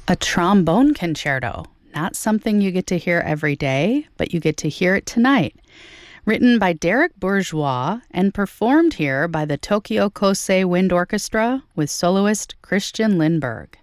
A trombone concerto. Not something you get to hear every day, but you get to hear it tonight. Written by Derek Bourgeois and performed here by the Tokyo Kosei Wind Orchestra with soloist Christian Lindberg.